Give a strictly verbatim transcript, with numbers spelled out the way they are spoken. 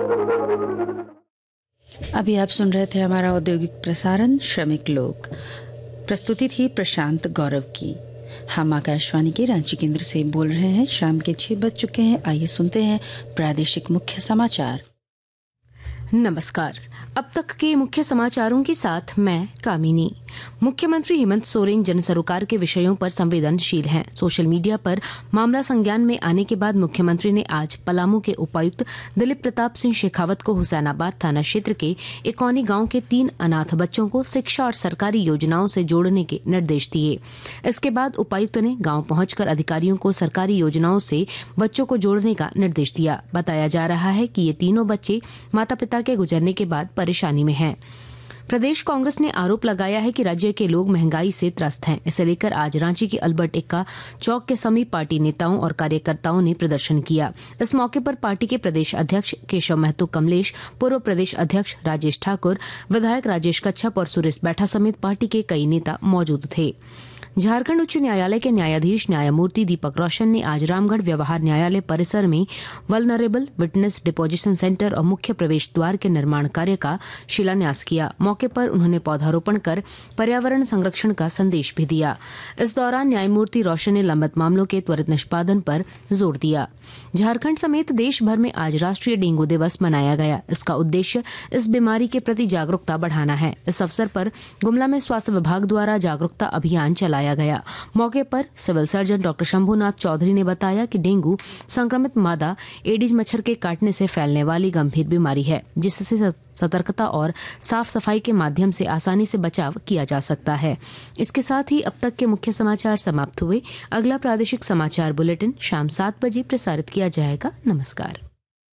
अभी आप सुन रहे थे हमारा औद्योगिक प्रसारण श्रमिक लोक। प्रस्तुति थी प्रशांत गौरव की। हम आकाशवाणी के रांची केंद्र से बोल रहे हैं। शाम के छह बज चुके हैं। आइए सुनते हैं प्रादेशिक मुख्य समाचार। नमस्कार। अब तक के मुख्य समाचारों के साथ मैं कामिनी। मुख्यमंत्री हेमंत सोरेन जन सरोकार के विषयों पर संवेदनशील हैं। सोशल मीडिया पर मामला संज्ञान में आने के बाद मुख्यमंत्री ने आज पलामू के उपायुक्त दिलीप प्रताप सिंह शेखावत को हुसैनाबाद थाना क्षेत्र के इकौनी गांव के तीन अनाथ बच्चों को शिक्षा और सरकारी योजनाओं से जोड़ने के निर्देश दिए। इसके बाद उपायुक्त ने गांव पहुंचकर अधिकारियों को सरकारी योजनाओं से बच्चों को जोड़ने का निर्देश दिया। बताया जा रहा है कि ये तीनों बच्चे माता पिता के गुजरने के बाद परेशानी में हैं। प्रदेश कांग्रेस ने आरोप लगाया है कि राज्य के लोग महंगाई से त्रस्त हैं। इसे लेकर आज रांची के अल्बर्ट एक्का चौक के समीप पार्टी नेताओं और कार्यकर्ताओं ने प्रदर्शन किया। इस मौके पर पार्टी के प्रदेश अध्यक्ष केशव महतो कमलेश, पूर्व प्रदेश अध्यक्ष राजेश ठाकुर, विधायक राजेश कच्छप और सुरेश बैठा समेत पार्टी के कई नेता मौजूद थे। झारखंड उच्च न्यायालय के न्यायाधीश न्यायमूर्ति दीपक रोशन ने आज रामगढ़ व्यवहार न्यायालय परिसर में वल्नरेबल विटनेस डिपोजिशन सेंटर और मुख्य प्रवेश द्वार के निर्माण कार्य का शिलान्यास किया। मौके पर उन्होंने पौधारोपण कर पर्यावरण संरक्षण का संदेश भी दिया। इस दौरान न्यायमूर्ति रोशन ने लंबित मामलों के त्वरित निष्पादन पर जोर दिया। झारखंड समेत देश भर में आज राष्ट्रीय डेंगू दिवस मनाया गया। इसका उद्देश्य इस बीमारी के प्रति जागरूकता बढ़ाना है। इस अवसर पर गुमला में स्वास्थ्य विभाग द्वारा जागरूकता अभियान चलाया गया। मौके पर civil surgeon doctor Shambhunath Chaudhary ने बताया कि डेंगू संक्रमित मादा एडिज मच्छर के काटने से फैलने वाली गंभीर बीमारी है, जिससे सतर्कता और साफ सफाई के माध्यम से आसानी से बचाव किया जा सकता है। इसके साथ ही अब तक के मुख्य समाचार समाप्त हुए। अगला प्रादेशिक समाचार बुलेटिन शाम सात बजे प्रसारित किया जाएगा। नमस्कार।